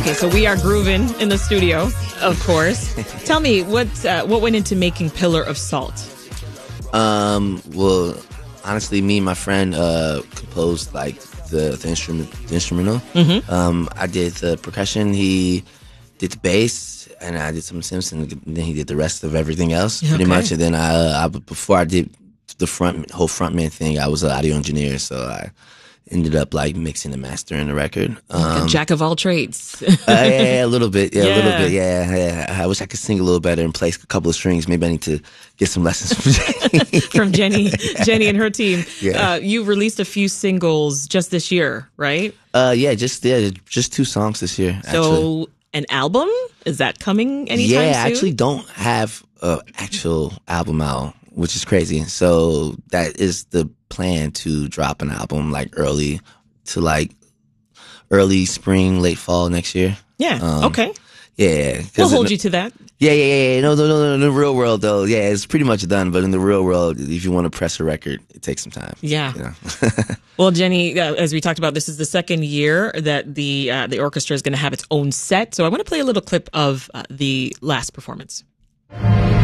Okay, so we are grooving in the studio, of course. Tell me, what went into making Pillar of Salt? Well, honestly, me and my friend composed like the instrumental. Mm-hmm. I did the percussion. He did the bass, and I did some synths, and then he did the rest of everything else, pretty much. And then I before I did the whole frontman thing, I was an audio engineer, so I ended up like mixing and mastering the record. Like a jack of all trades. Yeah, a little bit. Yeah, a little bit. Yeah. I wish I could sing a little better and play a couple of strings. Maybe I need to get some lessons from Jenny and her team. Yeah. You released a few singles just this year, right? Just 2 songs this year. So an album, is that coming anytime soon? Yeah, I actually don't have an actual album out, which is crazy. So that is the plan, to drop an album like early spring, late fall next year. Yeah. Okay. Yeah. We'll hold you to that. Yeah. No. In the real world, though, yeah, it's pretty much done. But in the real world, if you want to press a record, it takes some time. Yeah. You know? Well, Jenny, as we talked about, this is the second year that the orchestra is going to have its own set. So I want to play a little clip of the last performance.